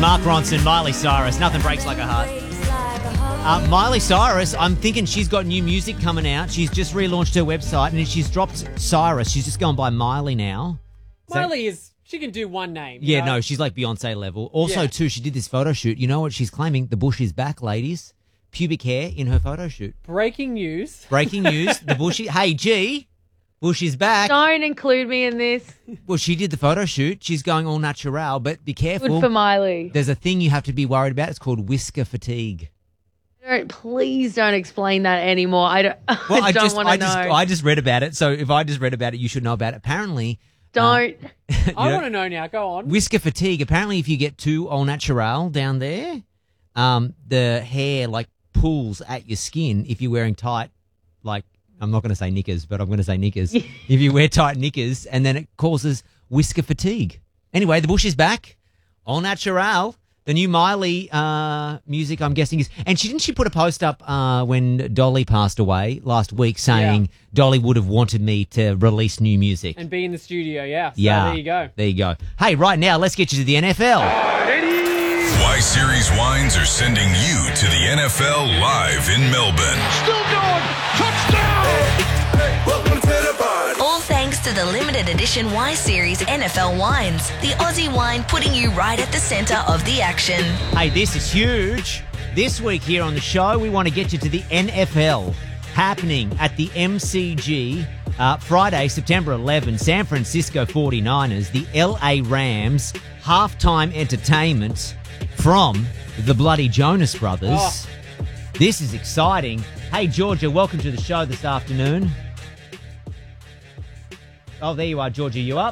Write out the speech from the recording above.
Mark Ronson, Miley Cyrus. Nothing breaks like a heart. Miley Cyrus, I'm thinking she's got new music coming out. She's just relaunched her website and she's dropped Cyrus. She's just gone by Miley now. She can do one name. Yeah, you know? no, she's like Beyonce level. Also, too, she did this photo shoot. You know what she's claiming? The bush is back, ladies. Pubic hair in her photo shoot. Breaking news. The bushy. Hey, G, bush is back. Don't include me in this. Well, she did the photo shoot. She's going all natural, but be careful. Good for Miley. There's a thing you have to be worried about. It's called whisker fatigue. Please don't explain that anymore. I don't want to know. I just read about it. So if I just read about it, you should know about it. Apparently. Don't. I want to know now. Go on. Whisker fatigue. Apparently, if you get too au natural down there, the hair like pulls at your skin if you're wearing tight, like, I'm not going to say knickers, but I'm going to say knickers. If you wear tight knickers, and then it causes whisker fatigue. Anyway, the bush is back. Au natural. The new Miley music, I'm guessing, is... And didn't she put a post up when Dolly passed away last week saying Dolly would have wanted me to release new music. And be in the studio, yeah. So yeah. there you go. There you go. Hey, right now, let's get you to the NFL. Y-Series Wines are sending you to the NFL live in Melbourne. Still going. Touchdown. Welcome to the party. All thanks to the limited edition Y-Series NFL wines. The Aussie wine putting you right at the centre of the action. Hey, this is huge. This week here on the show, we want to get you to the NFL happening at the MCG Friday, September 11, San Francisco 49ers, the LA Rams, halftime entertainment from the bloody Jonas Brothers. Oh. This is exciting. Hey, Georgia, welcome to the show this afternoon. Oh, there you are, Georgia. You up?